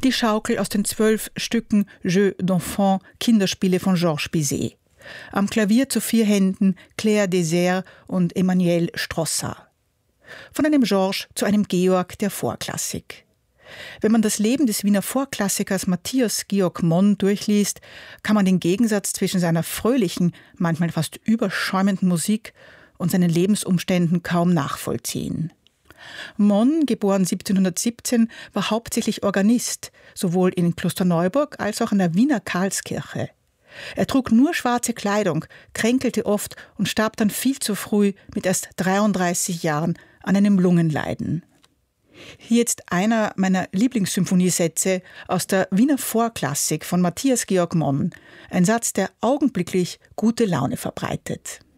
Die Schaukel aus den 12 Stücken Jeux d'enfants, Kinderspiele von Georges Bizet. Am Klavier zu 4 Händen Claire Désert und Emmanuel Strossard. Von einem Georges zu einem Georg der Vorklassik. Wenn man das Leben des Wiener Vorklassikers Matthias Georg Monn durchliest, kann man den Gegensatz zwischen seiner fröhlichen, manchmal fast überschäumenden Musik und seinen Lebensumständen kaum nachvollziehen. Monn, geboren 1717, war hauptsächlich Organist, sowohl in Klosterneuburg als auch an der Wiener Karlskirche. Er trug nur schwarze Kleidung, kränkelte oft und starb dann viel zu früh mit erst 33 Jahren an einem Lungenleiden. Hier jetzt einer meiner Lieblingssymphoniesätze aus der Wiener Vorklassik von Matthias Georg Monn. Ein Satz, der augenblicklich gute Laune verbreitet.